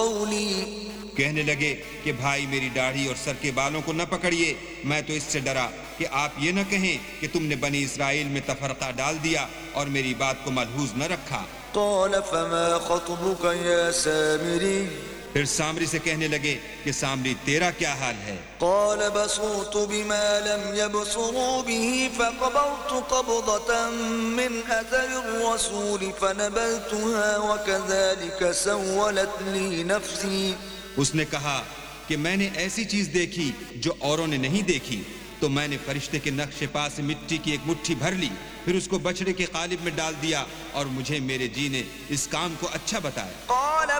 कहने लगे कि भाई मेरी दाढ़ी और सर के बालों को न पकड़िए, मैं तो इससे डरा कि आप ये न कहें कि तुमने बनी इसराइल में तफरका डाल दिया और मेरी बात को मलहूज न रखा। قال فما خطبك يا سامري फिर सामरी से कहने लगे कि सामरी तेरा क्या हाल है? قال بصرت بما لم يبصروا به فقبضت قبضة من أثر الرسول فنبذتها وكذلك سولت لي نفسي। उसने कहा कि मैंने ऐसी चीज देखी जो औरों ने नहीं देखी, तो मैंने फरिश्ते के नक्शे पा से मिट्टी की एक मुट्ठी भर ली, फिर उसको बछड़े के कालिब में डाल दिया और मुझे मेरे जी ने इस काम को अच्छा बताया। قال